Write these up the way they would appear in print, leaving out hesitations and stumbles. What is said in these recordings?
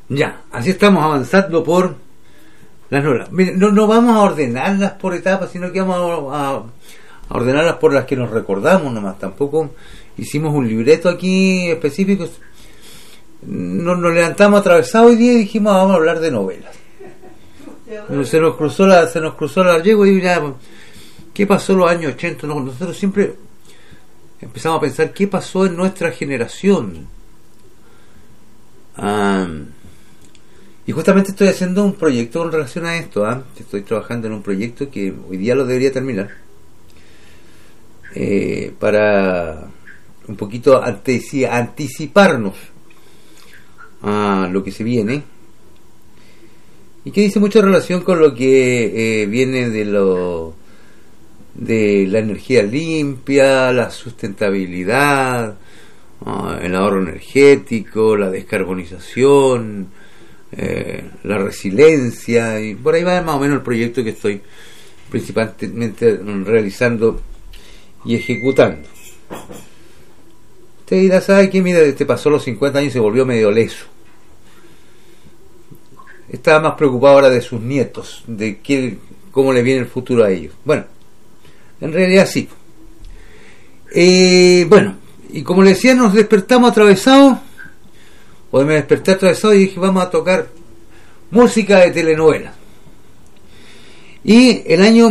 Ya, así estamos avanzando por las novelas. Mire, no vamos a ordenarlas por etapas, sino que vamos a ordenarlas por las que nos recordamos nomás. Tampoco hicimos un libreto aquí específico. Nos levantamos atravesados hoy día y dijimos vamos a hablar de novelas. Se nos cruzó la yegua y ya, ¿qué pasó en los años 80? Nosotros siempre empezamos a pensar qué pasó en nuestra generación. Y justamente estoy haciendo un proyecto con relación a esto. Estoy trabajando en un proyecto que hoy día lo debería terminar, para un poquito anticiparnos a lo que se viene, y que dice mucha relación con lo que viene de la energía limpia, la sustentabilidad, el ahorro energético, la descarbonización, la resiliencia, y por ahí va más o menos el proyecto que estoy principalmente realizando y ejecutando. Usted dirá, ¿sabe qué? Mira, te pasó los 50 años y se volvió medio leso. Estaba más preocupado ahora de sus nietos, de cómo le viene el futuro a ellos. Bueno, en realidad sí. Bueno, y como le decía, nos despertamos atravesados. Hoy me desperté atravesado y dije, vamos a tocar música de telenovela. Y el año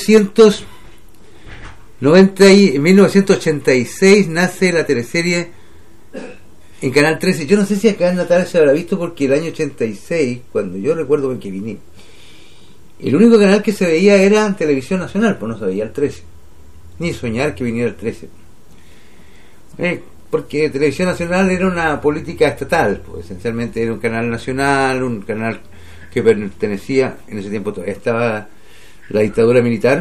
1986 nace la teleserie en Canal 13. Yo no sé si acá en Natal se habrá visto, porque el año 86, cuando yo recuerdo que vine, el único canal que se veía era Televisión Nacional, pues no se veía el 13, ni soñar que viniera el 13, porque Televisión Nacional era una política estatal, pues esencialmente era un canal nacional, un canal que pertenecía, en ese tiempo todavía estaba la dictadura militar,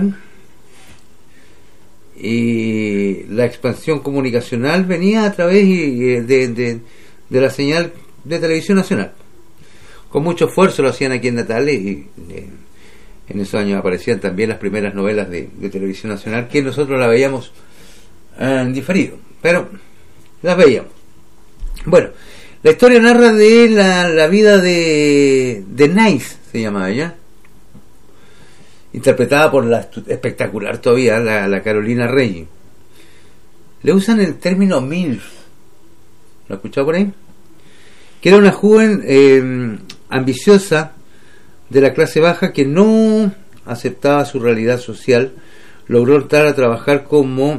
y la expansión comunicacional venía a través de la señal de Televisión Nacional. Con mucho esfuerzo lo hacían aquí en Natal, y en esos años aparecían también las primeras novelas de Televisión Nacional, que nosotros las veíamos en diferido, pero las veíamos. Bueno, la historia narra de la vida de Nice, se llamaba ella, interpretada por la espectacular todavía la Carolina Reyes. Le usan el término MILF, ¿lo ha escuchado por ahí? Que era una joven ambiciosa de la clase baja que no aceptaba su realidad social. Logró entrar a trabajar como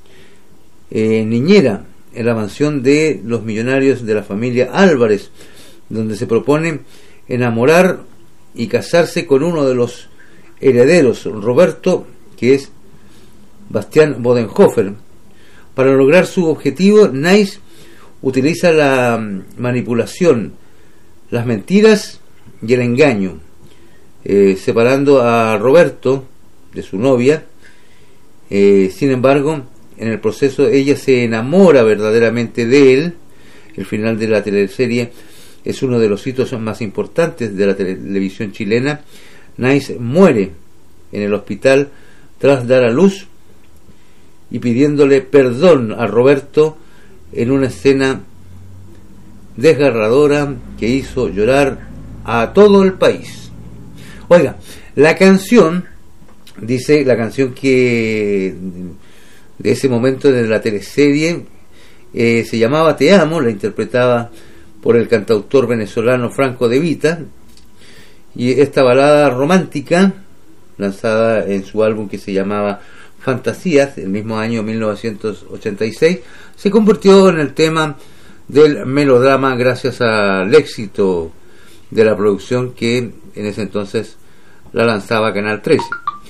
niñera en la mansión de los millonarios de la familia Álvarez, donde se propone enamorar y casarse con uno de los herederos, Roberto, que es Bastián Bodenhofer. Para lograr su objetivo, Nice utiliza la manipulación, las mentiras y el engaño, separando a Roberto de su novia. Sin embargo, en el proceso ella se enamora verdaderamente de él. El final de la teleserie es uno de los hitos más importantes de la televisión chilena. Nice muere en el hospital tras dar a luz y pidiéndole perdón a Roberto en una escena desgarradora que hizo llorar a todo el país. Oiga, la canción, dice, la canción que de ese momento de la teleserie se llamaba Te Amo, la interpretaba por el cantautor venezolano Franco De Vita, y esta balada romántica, lanzada en su álbum que se llamaba Fantasías, el mismo año 1986, se convirtió en el tema del melodrama gracias al éxito de la producción que en ese entonces la lanzaba Canal 13.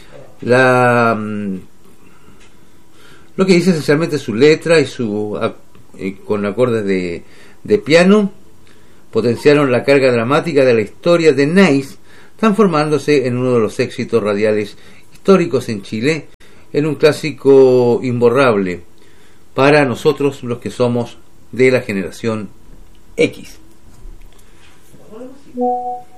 Lo que dice esencialmente su letra y con acordes de piano potenciaron la carga dramática de la historia de Nice, transformándose en uno de los éxitos radiales históricos en Chile, en un clásico imborrable para nosotros los que somos de la generación X.